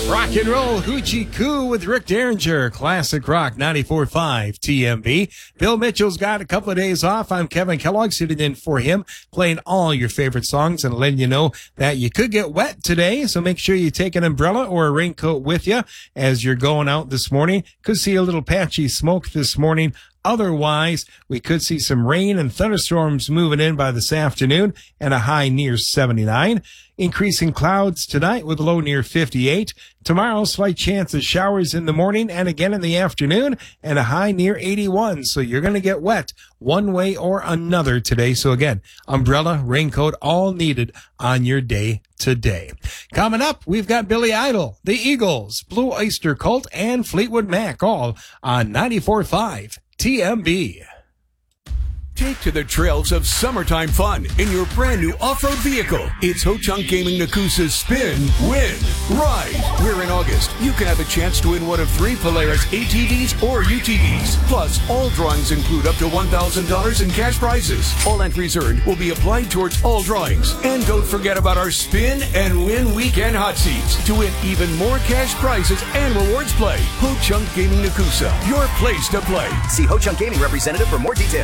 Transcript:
Rock and roll hoochie coo with Rick Derringer, classic rock 94.5 TMB. Bill Mitchell's got a couple of days off. I'm Kevin Kellogg sitting in for him, playing all your favorite songs and letting you know that you could get wet today. So make sure you take an umbrella or a raincoat with you as you're going out this morning. Could see a little patchy smoke this morning. Otherwise, we could see some rain and thunderstorms moving in by this afternoon and a high near 79. Increasing clouds tonight with a low near 58. Tomorrow, slight chance of showers in the morning and again in the afternoon and a high near 81. So you're going to get wet one way or another today. So again, umbrella, raincoat, all needed on your day today. Coming up, we've got Billy Idol, the Eagles, Blue Oyster Cult, and Fleetwood Mac, all on 94.5 TMB. Take to the trails of summertime fun in your brand new off-road vehicle. It's Ho-Chunk Gaming Nakusa's Spin, Win, Ride. Where in August, you can have a chance to win one of 3 Polaris ATVs or UTVs. Plus, all drawings include up to $1,000 in cash prizes. All entries earned will be applied towards all drawings. And don't forget about our Spin and Win Weekend Hot Seats to win even more cash prizes and rewards play. Ho-Chunk Gaming Nakusa, your place to play. See Ho-Chunk Gaming representative for more details.